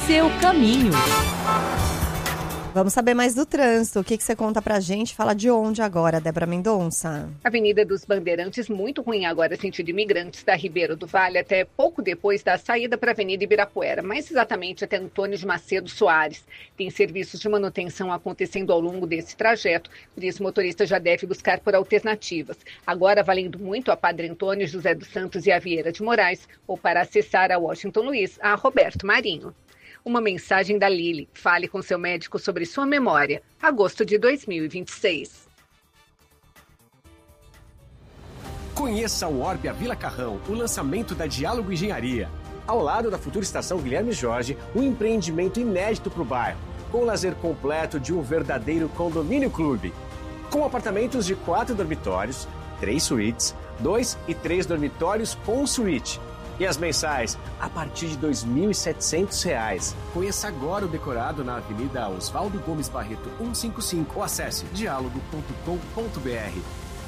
seu caminho. Vamos saber mais do trânsito. O que você conta pra gente? Fala de onde agora, Débora Mendonça? Avenida dos Bandeirantes, muito ruim agora, sentido Imigrantes, da Ribeiro do Vale até pouco depois da saída para a Avenida Ibirapuera, mais exatamente até Antônio de Macedo Soares. Tem serviços de manutenção acontecendo ao longo desse trajeto, por isso o motorista já deve buscar por alternativas. Agora, valendo muito a Padre Antônio, José dos Santos e a Vieira de Moraes, ou para acessar a Washington Luiz, a Roberto Marinho. Uma mensagem da Lili. Fale com seu médico sobre sua memória. Agosto de 2026. Conheça o Orbia Vila Carrão, o lançamento da Diálogo Engenharia. Ao lado da futura estação Guilherme Jorge, um empreendimento inédito para o bairro, com o lazer completo de um verdadeiro condomínio clube. Com apartamentos de 4 dormitórios, 3 suítes, 2 e 3 dormitórios com suíte. E as mensais, a partir de R$ 2.700. Conheça agora o decorado na Avenida Oswaldo Gomes Barreto 155 ou acesse dialogo.com.br.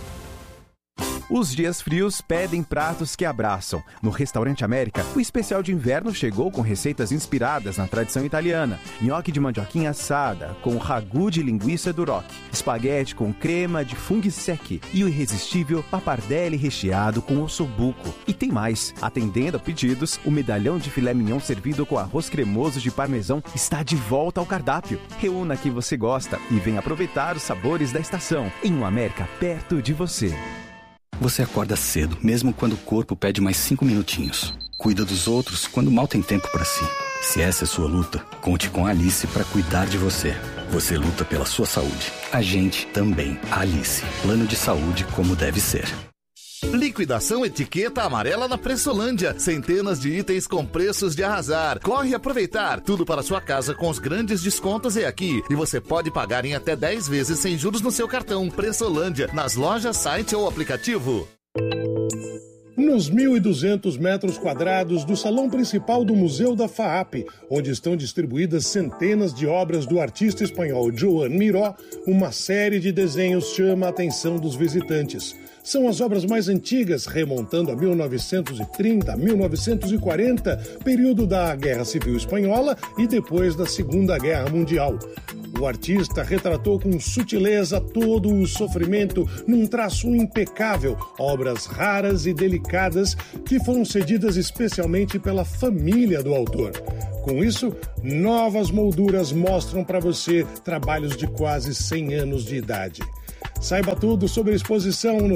Os dias frios pedem pratos que abraçam. No Restaurante América, o especial de inverno chegou com receitas inspiradas na tradição italiana. Nhoque de mandioquinha assada, com ragu de linguiça duroc, espaguete com crema de funghi secchi e o irresistível pappardelle recheado com ossobuco. E tem mais. Atendendo a pedidos, o medalhão de filé mignon servido com arroz cremoso de parmesão está de volta ao cardápio. Reúna quem você gosta e venha aproveitar os sabores da estação em um América perto de você. Você acorda cedo, mesmo quando o corpo pede mais 5 minutinhos. Cuida dos outros quando mal tem tempo para si. Se essa é sua luta, conte com a Alice para cuidar de você. Você luta pela sua saúde. A gente também. Alice. Plano de saúde como deve ser. Liquidação etiqueta amarela na Pressolândia. Centenas de itens com preços de arrasar. Corre aproveitar. Tudo para sua casa com os grandes descontos é aqui. E você pode pagar em até 10 vezes sem juros no seu cartão. Pressolândia, nas lojas, site ou aplicativo. Nos 1.200 metros quadrados do salão principal do Museu da FAAP, onde estão distribuídas centenas de obras do artista espanhol Joan Miró, uma série de desenhos chama a atenção dos visitantes. São as obras mais antigas, remontando a 1930, 1940, período da Guerra Civil Espanhola e depois da Segunda Guerra Mundial. O artista retratou com sutileza todo o sofrimento num traço impecável, obras raras e delicadas que foram cedidas especialmente pela família do autor. Com isso, novas molduras mostram para você trabalhos de quase 100 anos de idade. Saiba tudo sobre a exposição no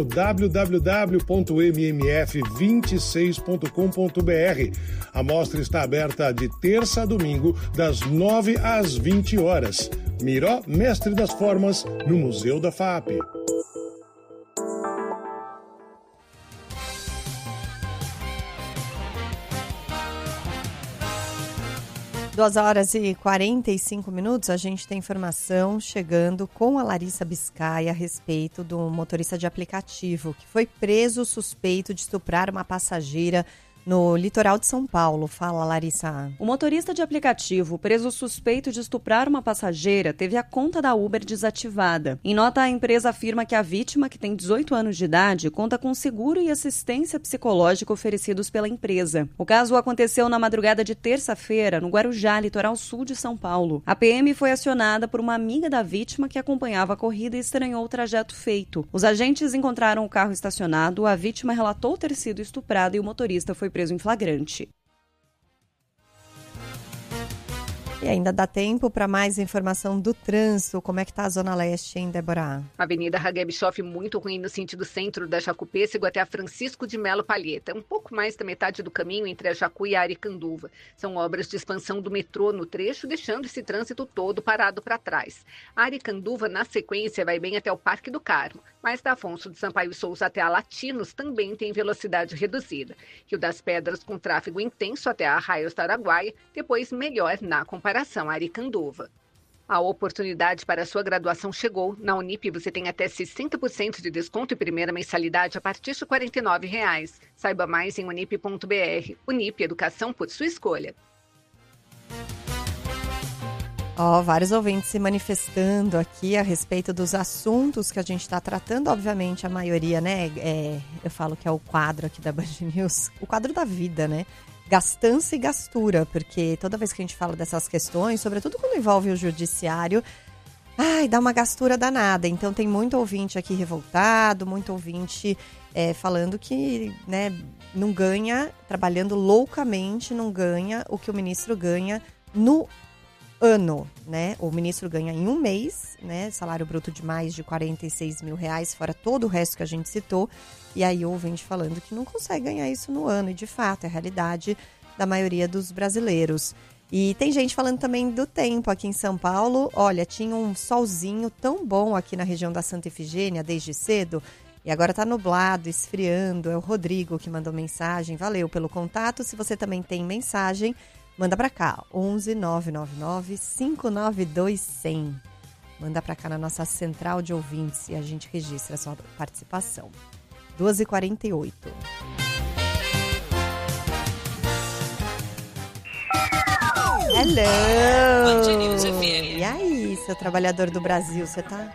www.mmf26.com.br. A mostra está aberta de terça a domingo, das 9 às 20 horas. Miró, mestre das formas, no Museu da FAAP. Duas horas e 45 minutos, a gente tem informação chegando com a Larissa Biscay a respeito do motorista de aplicativo que foi preso suspeito de estuprar uma passageira no litoral de São Paulo. Fala, Larissa. O motorista de aplicativo, preso suspeito de estuprar uma passageira, teve a conta da Uber desativada. Em nota, a empresa afirma que a vítima, que tem 18 anos de idade, conta com seguro e assistência psicológica oferecidos pela empresa. O caso aconteceu na madrugada de terça-feira, no Guarujá, litoral sul de São Paulo. A PM foi acionada por uma amiga da vítima que acompanhava a corrida e estranhou o trajeto feito. Os agentes encontraram o carro estacionado, a vítima relatou ter sido estuprada e o motorista foi preso em flagrante. E ainda dá tempo para mais informação do trânsito. Como é que está a Zona Leste, hein, Débora? Avenida Hageb Schoff muito ruim no sentido centro da Jacupêssego até a Francisco de Melo Palheta. Um pouco mais da metade do caminho entre a Jacu e a Aricanduva. São obras de expansão do metrô no trecho, deixando esse trânsito todo parado para trás. A Aricanduva, na sequência, vai bem até o Parque do Carmo. Mas da Afonso de Sampaio Souza até a Latinos também tem velocidade reduzida. Rio das Pedras com tráfego intenso até a Arraios do Araguaia, depois melhor na comparação a Aricanduva. A oportunidade para a sua graduação chegou. Na Unip você tem até 60% de desconto e primeira mensalidade a partir de R$ 49,00. Saiba mais em unip.br. Unip, educação por sua escolha. Vários ouvintes se manifestando aqui a respeito dos assuntos que a gente está tratando. Obviamente, a maioria, né? Eu falo que é o quadro aqui da Band News, o quadro da vida, né? gastança e gastura, porque toda vez que a gente fala dessas questões, sobretudo quando envolve o judiciário, dá uma gastura danada. Então tem muito ouvinte aqui revoltado, muito ouvinte falando que, né, não ganha, trabalhando loucamente, não ganha o que o ministro ganha no ano, né? O ministro ganha em um mês, né? Salário bruto de mais de R$46 mil, fora todo o resto que a gente citou. E aí ouvinte falando que não consegue ganhar isso no ano. E de fato, é a realidade da maioria dos brasileiros. E tem gente falando também do tempo aqui em São Paulo. Olha, tinha um solzinho tão bom aqui na região da Santa Efigênia desde cedo. E agora tá nublado, esfriando. É o Rodrigo que mandou mensagem. Valeu pelo contato. Se você também tem mensagem, manda pra cá. 11 999 592 100. Manda pra cá na nossa central de ouvintes e a gente registra a sua participação. 2h48. Hello! Band News FM. E aí, seu trabalhador do Brasil, você tá...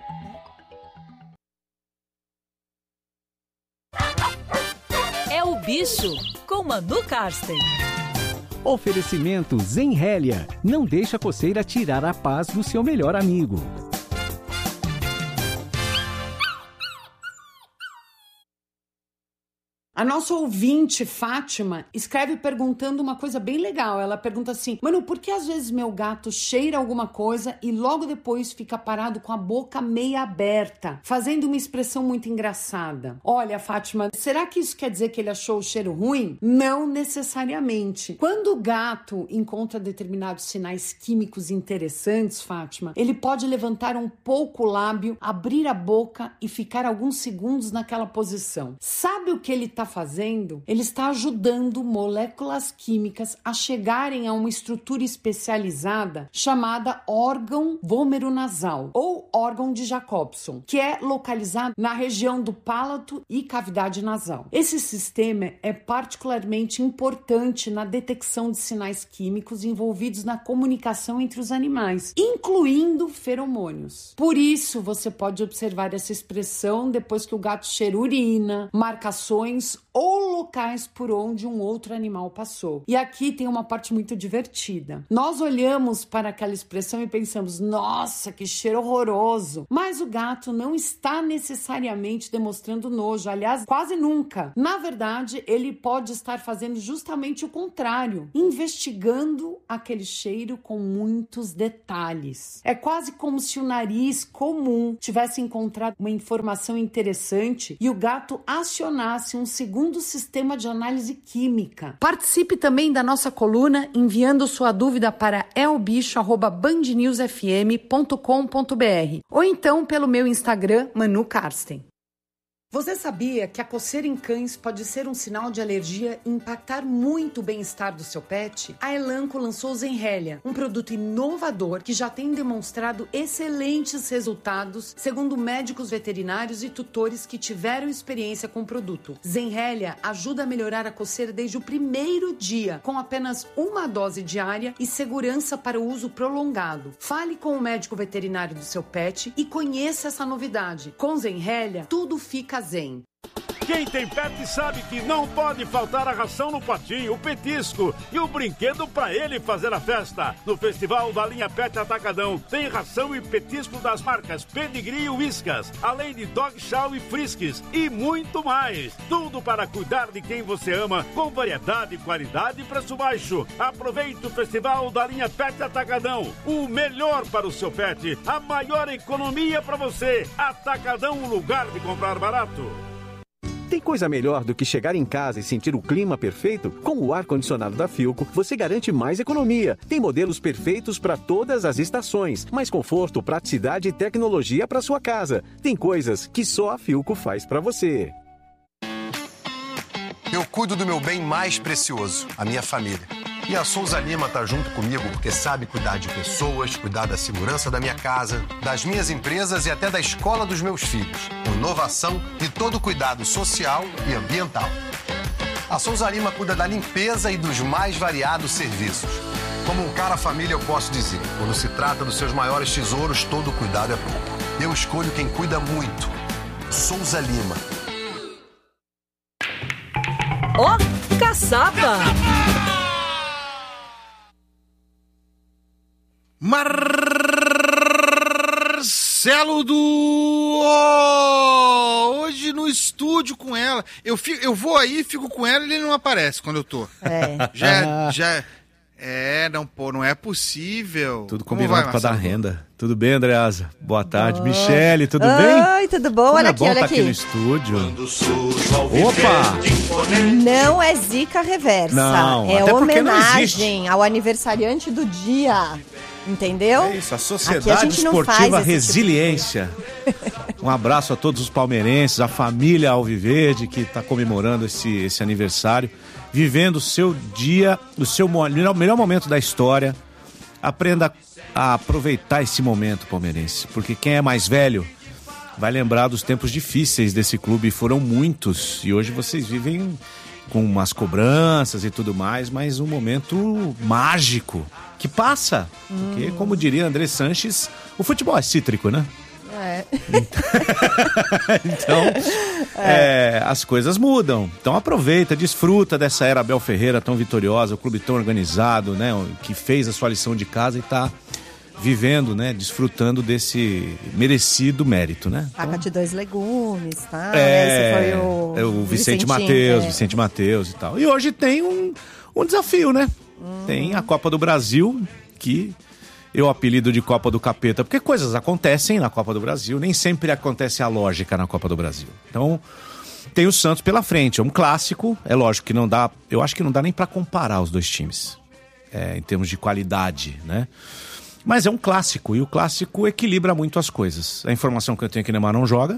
É o Bicho, com Manu Karsten. Oferecimento Zenrélia. Não deixa a coceira tirar a paz do seu melhor amigo. A nossa ouvinte, Fátima, escreve perguntando uma coisa bem legal. Ela pergunta assim: Manu, por que às vezes meu gato cheira alguma coisa e logo depois fica parado com a boca meia aberta, fazendo uma expressão muito engraçada? Olha, Fátima, será que isso quer dizer que ele achou o cheiro ruim? Não necessariamente. Quando o gato encontra determinados sinais químicos interessantes, Fátima, ele pode levantar um pouco o lábio, abrir a boca e ficar alguns segundos naquela posição. Sabe o que ele está fazendo? Ele está ajudando moléculas químicas a chegarem a uma estrutura especializada chamada órgão vômero-nasal ou órgão de Jacobson, que é localizado na região do palato e cavidade nasal. Esse sistema é particularmente importante na detecção de sinais químicos envolvidos na comunicação entre os animais, incluindo feromônios. Por isso, você pode observar essa expressão depois que o gato cheira urina, marcações ou locais por onde um outro animal passou. E aqui tem uma parte muito divertida. Nós olhamos para aquela expressão e pensamos: nossa, que cheiro horroroso! Mas o gato não está necessariamente demonstrando nojo, aliás, quase nunca. Na verdade, ele pode estar fazendo justamente o contrário, investigando aquele cheiro com muitos detalhes. É quase como se o nariz comum tivesse encontrado uma informação interessante e o gato acionasse um segundo sistema de análise química. Participe também da nossa coluna enviando sua dúvida para elbicho@bandnewsfm.com.br ou então pelo meu Instagram, Manu Karsten. Você sabia que a coceira em cães pode ser um sinal de alergia e impactar muito o bem-estar do seu pet? A Elanco lançou o Zenrélia, um produto inovador que já tem demonstrado excelentes resultados, segundo médicos veterinários e tutores que tiveram experiência com o produto. Zenrélia ajuda a melhorar a coceira desde o primeiro dia, com apenas uma dose diária e segurança para o uso prolongado. Fale com o médico veterinário do seu pet e conheça essa novidade. Com Zenrélia, tudo fica zen. Quem tem pet sabe que não pode faltar a ração no potinho, o petisco e o brinquedo para ele fazer a festa. No Festival da Linha Pet Atacadão tem ração e petisco das marcas Pedigree e Whiskas, além de Dog Chow e Friskies e muito mais. Tudo para cuidar de quem você ama, com variedade, qualidade e preço baixo. Aproveite o Festival da Linha Pet Atacadão. O melhor para o seu pet, a maior economia para você. Atacadão, um lugar de comprar barato. Tem coisa melhor do que chegar em casa e sentir o clima perfeito? Com o ar-condicionado da Philco, você garante mais economia. Tem modelos perfeitos para todas as estações, mais conforto, praticidade e tecnologia para sua casa. Tem coisas que só a Philco faz para você. Eu cuido do meu bem mais precioso, a minha família. E a Souza Lima tá junto comigo porque sabe cuidar de pessoas, cuidar da segurança da minha casa, das minhas empresas e até da escola dos meus filhos. Com inovação e todo cuidado social e ambiental. A Souza Lima cuida da limpeza e dos mais variados serviços. Como um cara família, eu posso dizer, quando se trata dos seus maiores tesouros, todo cuidado é pouco. Eu escolho quem cuida muito. Souza Lima. Ó, caçapa! Marcelo hoje no estúdio com ela. Eu vou aí, fico com ela e ele não aparece quando eu tô. Não é possível. Tudo combinado para dar renda. Tudo bem, Andreasa? Boa tarde. Michele, tudo bem? Oi, tudo bom? Olha aqui, olha aqui. Aqui no estúdio. Opa! Não é zica reversa. Não, é até porque não homenagem ao aniversariante do dia. Entendeu? É isso, a Sociedade Esportiva Resiliência. Um abraço a todos os palmeirenses, a família Alviverde que está comemorando esse aniversário, vivendo o seu dia, o seu melhor momento da história. Aprenda a aproveitar esse momento, palmeirense, porque quem é mais velho vai lembrar dos tempos difíceis desse clube, foram muitos, e hoje vocês vivem com umas cobranças e tudo mais, mas um momento mágico que passa, porque, como diria André Sanches, o futebol é cítrico, né? Então, as coisas mudam. Então aproveita, desfruta dessa era Abel Ferreira tão vitoriosa, o clube tão organizado, né? Que fez a sua lição de casa e está vivendo, né? Desfrutando desse merecido mérito, né? Faca de 2 legumes, tá? Esse foi o Vicente Mateus e tal. E hoje tem um desafio, né? Tem a Copa do Brasil, que eu apelido de Copa do Capeta, porque coisas acontecem na Copa do Brasil, nem sempre acontece a lógica na Copa do Brasil. Então, tem o Santos pela frente, é um clássico, é lógico que não dá, eu acho que não dá nem pra comparar os dois times, em termos de qualidade, né? Mas é um clássico, e o clássico equilibra muito as coisas. A informação que eu tenho é que o Neymar não joga,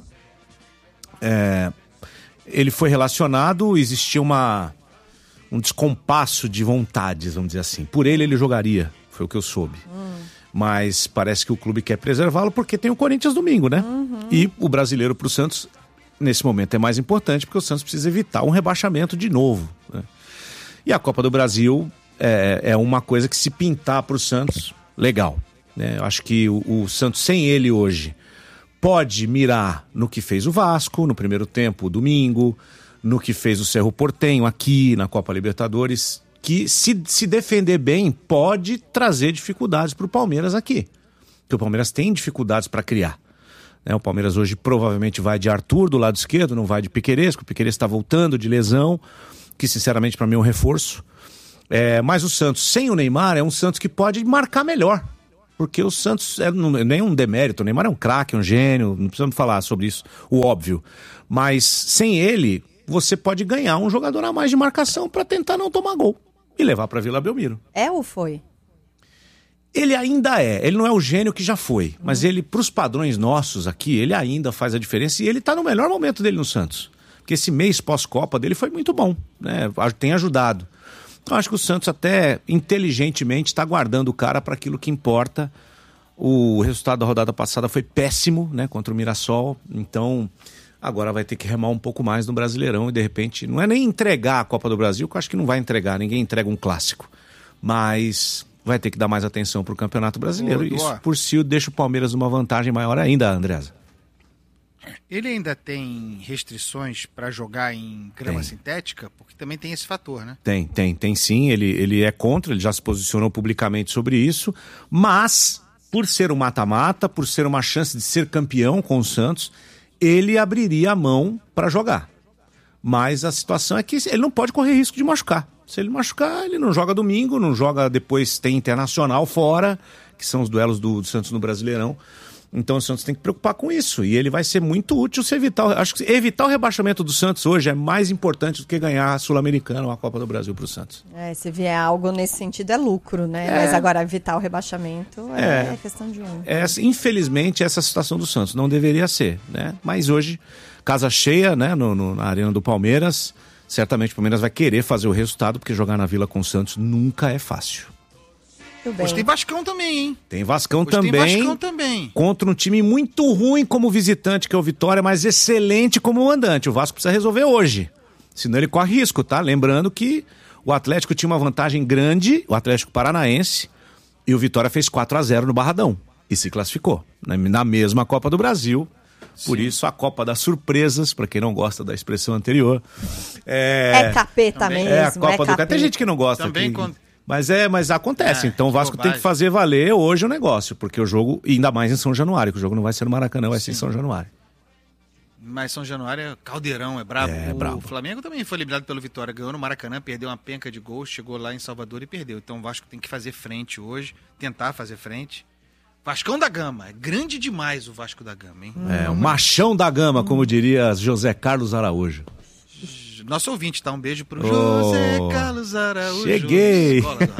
ele foi relacionado, existia um descompasso de vontades, vamos dizer assim. Por ele jogaria, foi o que eu soube. Mas parece que o clube quer preservá-lo porque tem o Corinthians domingo, né? E o brasileiro pro Santos, nesse momento, é mais importante porque o Santos precisa evitar um rebaixamento de novo, né? E a Copa do Brasil é uma coisa que, se pintar pro Santos, legal, né? Eu acho que o Santos, sem ele hoje, pode mirar no que fez o Vasco no primeiro tempo, domingo, no que fez o Cerro Porteño aqui na Copa Libertadores, que se defender bem pode trazer dificuldades para o Palmeiras aqui. Porque o Palmeiras tem dificuldades para criar, né? O Palmeiras hoje provavelmente vai de Arthur do lado esquerdo, não vai de Piquerez, porque o Piquerez está voltando de lesão, que sinceramente para mim é um reforço. Mas o Santos sem o Neymar é um Santos que pode marcar melhor. Porque o Santos é nem um demérito, o Neymar é um craque, um gênio, não precisamos falar sobre isso, o óbvio. Mas sem ele, você pode ganhar um jogador a mais de marcação para tentar não tomar gol e levar para Vila Belmiro. É ou foi? Ele ainda ele não é o gênio que já foi, mas ele, pros padrões nossos aqui, ele ainda faz a diferença e ele tá no melhor momento dele no Santos. Porque esse mês pós-Copa dele foi muito bom, né? Tem ajudado. Então acho que o Santos até inteligentemente está guardando o cara para aquilo que importa. O resultado da rodada passada foi péssimo, né? Contra o Mirassol, então agora vai ter que remar um pouco mais no Brasileirão e de repente, não é nem entregar a Copa do Brasil, que eu acho que não vai entregar, ninguém entrega um clássico, mas vai ter que dar mais atenção para o Campeonato Brasileiro. E isso por si deixa o Palmeiras numa vantagem maior ainda, Andreasa. Ele ainda tem restrições para jogar em grama sintética? Porque também tem esse fator, né? Tem sim, ele é contra, ele já se posicionou publicamente sobre isso, mas por ser um mata-mata, por ser uma chance de ser campeão com o Santos, ele abriria a mão para jogar. Mas a situação é que ele não pode correr risco de machucar. Se ele machucar, ele não joga domingo, não joga depois, tem Internacional fora, que são os duelos do Santos no Brasileirão. Então o Santos tem que preocupar com isso. E ele vai ser muito útil se evitar. Acho que evitar o rebaixamento do Santos hoje é mais importante do que ganhar a Sul-Americana ou a Copa do Brasil para o Santos. Se vier algo nesse sentido é lucro, né? Mas agora evitar o rebaixamento é questão de um. Infelizmente, essa situação do Santos não deveria ser, né? Mas hoje, casa cheia, né? Na Arena do Palmeiras, certamente o Palmeiras vai querer fazer o resultado, porque jogar na Vila com o Santos nunca é fácil. Hoje tem Vascão também, hein? Tem Vascão também. Contra um time muito ruim como visitante, que é o Vitória, mas excelente como mandante. O Vasco precisa resolver hoje. Senão ele corre risco, tá? Lembrando que o Atlético tinha uma vantagem grande, o Atlético Paranaense, e o Vitória fez 4-0 no Barradão. E se classificou. Na mesma Copa do Brasil. Por isso a Copa das Surpresas, para quem não gosta da expressão anterior. É capeta mesmo. É a Copa do Capeta. Tem gente que não gosta. Mas acontece, então o Vasco tem que fazer valer hoje o negócio, porque o jogo, ainda mais em São Januário, que o jogo não vai ser no Maracanã, vai ser em São Januário. Mas São Januário é caldeirão, é brabo. O Flamengo também foi eliminado pelo Vitória, ganhou no Maracanã, perdeu uma penca de gols, chegou lá em Salvador e perdeu. Então o Vasco tem que fazer frente hoje, tentar fazer frente. Vascão da Gama, é grande demais o Vasco da Gama, hein? O machão da Gama, como diria José Carlos Araújo. Nosso ouvinte, tá? Um beijo pro José Carlos Araújo. Cheguei!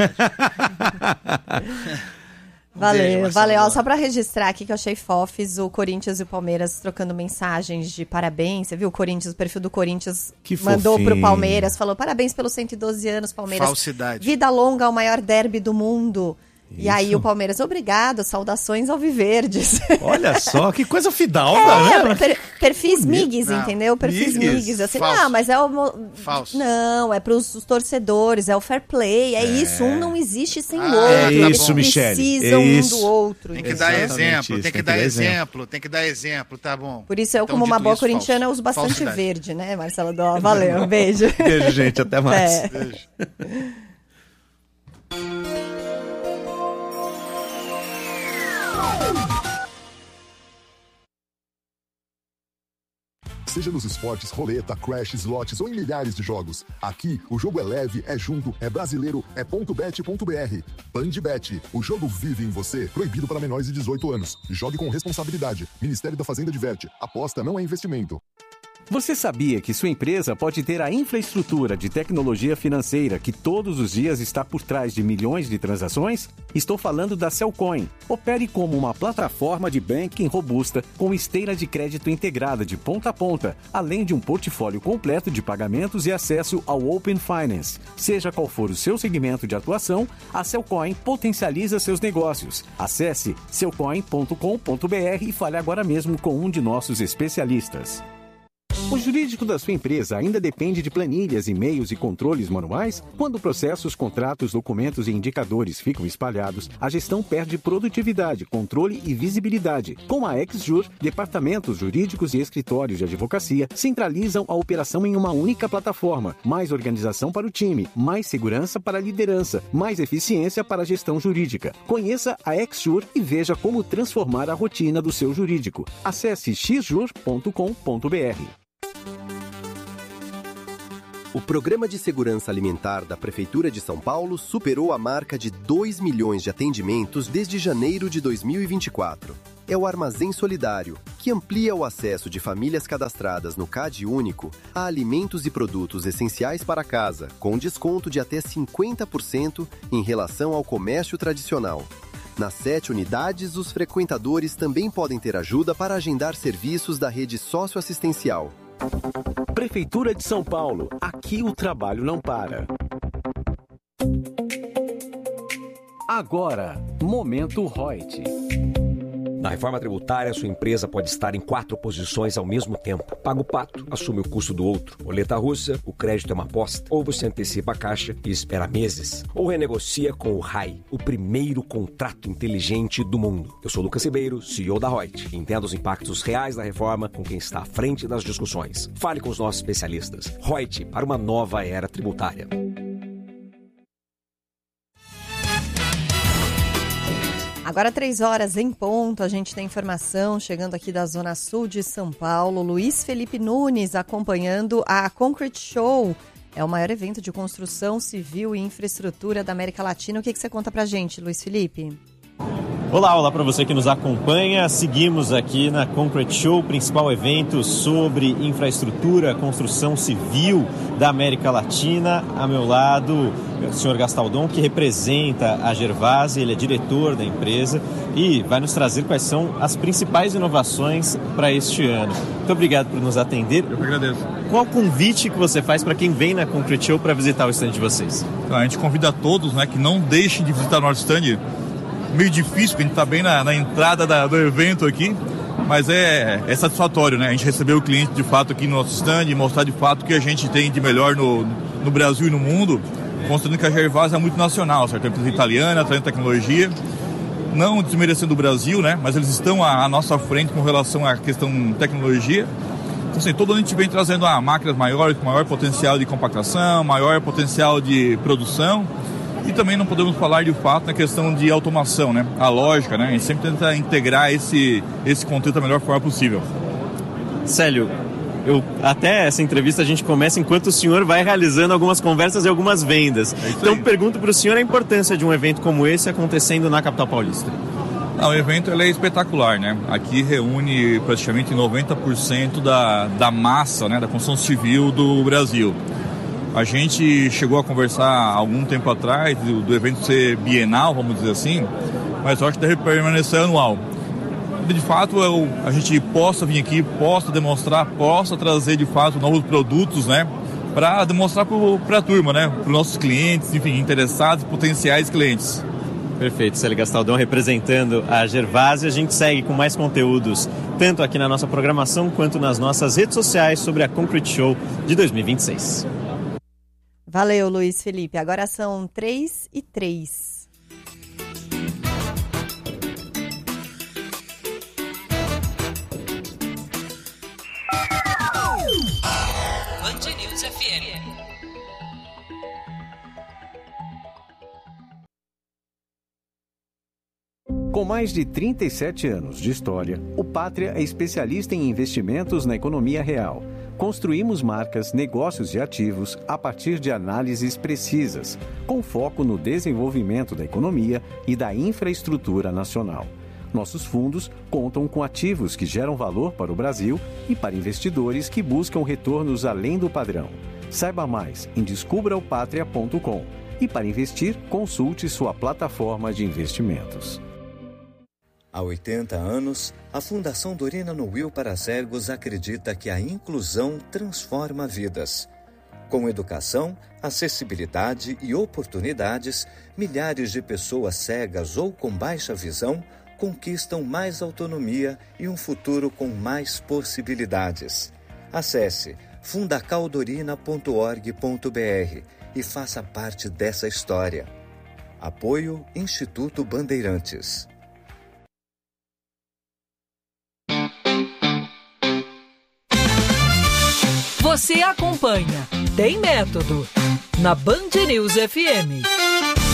Valeu. Ó, só pra registrar aqui que eu achei fofes o Corinthians e o Palmeiras trocando mensagens de parabéns. Você viu o perfil do Corinthians mandou pro Palmeiras, falou parabéns pelos 112 anos, Palmeiras. Falsidade. Vida longa ao maior derby do mundo. Isso. E aí o Palmeiras, obrigado, saudações alviverdes. Olha só, que coisa fidalga, né? Perfis MIGs, entendeu? Perfis MIGs. Assim, mas é o... Falso. Não, é pros torcedores, é o fair play, é isso. Um não existe sem o outro. É isso, eles precisam um do outro. Tem que dar exemplo, tem que dar exemplo, tá bom. Por isso eu, como uma boa corintiana, uso bastante verde, né, Marcelo Dó? Valeu, um beijo. Beijo, gente, até mais. Beijo. Seja nos esportes, roleta, crash, slots ou em milhares de jogos. Aqui, o jogo é leve, é junto, é brasileiro, é .bet.br. Bandbet, o jogo vive em você. Proibido para menores de 18 anos. Jogue com responsabilidade. Ministério da Fazenda diverte. Aposta não é investimento. Você sabia que sua empresa pode ter a infraestrutura de tecnologia financeira que todos os dias está por trás de milhões de transações? Estou falando da Cellcoin. Opere como uma plataforma de banking robusta com esteira de crédito integrada de ponta a ponta, além de um portfólio completo de pagamentos e acesso ao Open Finance. Seja qual for o seu segmento de atuação, a Cellcoin potencializa seus negócios. Acesse cellcoin.com.br e fale agora mesmo com um de nossos especialistas. O jurídico da sua empresa ainda depende de planilhas, e-mails e controles manuais? Quando processos, contratos, documentos e indicadores ficam espalhados, a gestão perde produtividade, controle e visibilidade. Com a XJur, departamentos jurídicos e escritórios de advocacia centralizam a operação em uma única plataforma. Mais organização para o time, mais segurança para a liderança, mais eficiência para a gestão jurídica. Conheça a XJur e veja como transformar a rotina do seu jurídico. Acesse xjur.com.br. O Programa de Segurança Alimentar da Prefeitura de São Paulo superou a marca de 2 milhões de atendimentos desde janeiro de 2024. É o Armazém Solidário, que amplia o acesso de famílias cadastradas no CAD Único a alimentos e produtos essenciais para casa, com desconto de até 50% em relação ao comércio tradicional. Nas 7 unidades, os frequentadores também podem ter ajuda para agendar serviços da rede socioassistencial. Prefeitura de São Paulo. Aqui o trabalho não para. Agora, Momento Reut. Na reforma tributária, sua empresa pode estar em 4 posições ao mesmo tempo. Paga o pato, assume o custo do outro. Roleta russa, o crédito é uma aposta. Ou você antecipa a caixa e espera meses. Ou renegocia com o RAI, o primeiro contrato inteligente do mundo. Eu sou Lucas Ribeiro, CEO da Reut. Entenda os impactos reais da reforma com quem está à frente das discussões. Fale com os nossos especialistas. Reut, para uma nova era tributária. Agora 3 horas em ponto, a gente tem informação chegando aqui da Zona Sul de São Paulo. Luiz Felipe Nunes acompanhando a Concrete Show. É o maior evento de construção civil e infraestrutura da América Latina. O que você conta pra gente, Luiz Felipe? Olá para você que nos acompanha. Seguimos aqui na Concrete Show, principal evento sobre infraestrutura, construção civil da América Latina. A meu lado, o senhor Gastaldon, que representa a Gervasi, ele é diretor da empresa e vai nos trazer quais são as principais inovações para este ano. Muito obrigado por nos atender. Eu que agradeço. Qual o convite que você faz para quem vem na Concrete Show para visitar o stand de vocês? Então, a gente convida a todos, né, que não deixem de visitar o nosso stand. Meio difícil, porque a gente está bem na entrada do evento aqui, mas é satisfatório, né? A gente receber o cliente de fato aqui no nosso stand e mostrar de fato o que a gente tem de melhor no Brasil e no mundo, mostrando que a Gervasi é muito nacional, certo? É uma empresa italiana, trazendo tecnologia, não desmerecendo o Brasil, né? Mas eles estão à nossa frente com relação à questão de tecnologia. Então, assim, todo ano a gente vem trazendo máquinas maiores, com maior potencial de compactação, maior potencial de produção. E também não podemos falar de fato na questão de automação, né? A lógica, né? A gente sempre tenta integrar esse contexto da melhor forma possível. Célio, até essa entrevista a gente começa enquanto o senhor vai realizando algumas conversas e algumas vendas. Então pergunto para o senhor a importância de um evento como esse acontecendo na capital paulista. O evento é espetacular, né? Aqui reúne praticamente 90% da massa, né, da construção civil do Brasil. A gente chegou a conversar há algum tempo atrás do evento ser bienal, vamos dizer assim, mas eu acho que deve permanecer anual. De fato, a gente possa vir aqui, possa demonstrar, possa trazer de fato novos produtos, né? Para demonstrar para a turma, né? Para os nossos clientes, enfim, interessados e potenciais clientes. Perfeito, Célio Gastaldão representando a Gervásia. A gente segue com mais conteúdos, tanto aqui na nossa programação quanto nas nossas redes sociais sobre a Concrete Show de 2026. Valeu, Luiz Felipe. Agora são 3h03. Band News FM. Com mais de 37 anos de história, o Pátria é especialista em investimentos na economia real. Construímos marcas, negócios e ativos a partir de análises precisas, com foco no desenvolvimento da economia e da infraestrutura nacional. Nossos fundos contam com ativos que geram valor para o Brasil e para investidores que buscam retornos além do padrão. Saiba mais em descubraopatria.com e para investir, consulte sua plataforma de investimentos. Há 80 anos, a Fundação Dorina Noil para Cegos acredita que a inclusão transforma vidas. Com educação, acessibilidade e oportunidades, milhares de pessoas cegas ou com baixa visão conquistam mais autonomia e um futuro com mais possibilidades. Acesse fundacaldorina.org.br e faça parte dessa história. Apoio Instituto Bandeirantes. Você acompanha Tem Método na Band News FM.